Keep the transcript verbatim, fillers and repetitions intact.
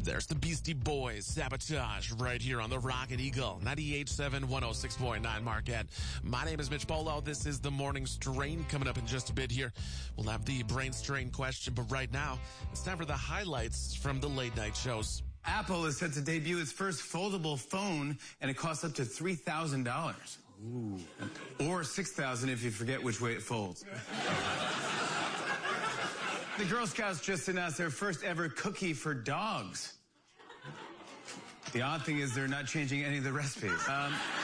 There's the Beastie Boys, Sabotage, right here on the Rocket Eagle, ninety-eight point seven, one oh six point nine Marquette. My name is Mitch Polo. This is the Morning Strain. Coming up in just a bit here, we'll have the Brain Strain question, but right now, it's time for the highlights from the late night shows. Apple is set to debut its first foldable phone, and it costs up to three thousand dollars. Ooh. Or six thousand dollars if you forget which way it folds. The Girl Scouts just announced their first ever cookie for dogs. The odd thing is they're not changing any of the recipes. Um,